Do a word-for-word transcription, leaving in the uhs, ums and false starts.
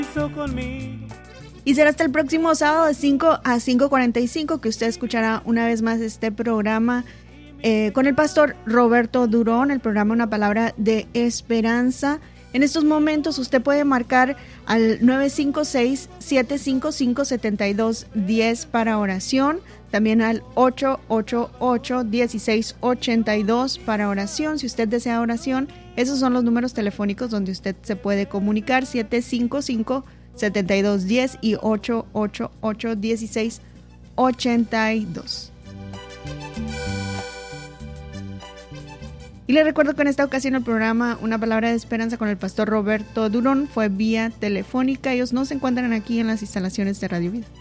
Conmigo. Y será hasta el próximo sábado de cinco a cinco cuarenta y cinco que usted escuchará una vez más este programa eh, con el pastor Roberto Durón, el programa Una Palabra de Esperanza. En estos momentos usted puede marcar al nueve cinco seis, siete cinco cinco, siete dos uno cero para oración, también al ocho ocho ocho, uno seis ocho dos para oración. Si usted desea oración, esos son los números telefónicos donde usted se puede comunicar, siete cinco cinco, siete dos uno cero y ocho ocho ocho, uno seis ocho dos. Y le recuerdo que en esta ocasión el programa Una Palabra de Esperanza con el pastor Roberto Durón fue vía telefónica. Ellos no se encuentran aquí en las instalaciones de Radio Vida.